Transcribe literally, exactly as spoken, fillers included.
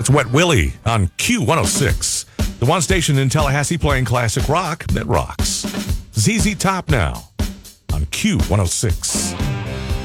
It's Wet Willie on Q one oh six. The one station in Tallahassee playing classic rock that rocks. Z Z Top now on Q one oh six.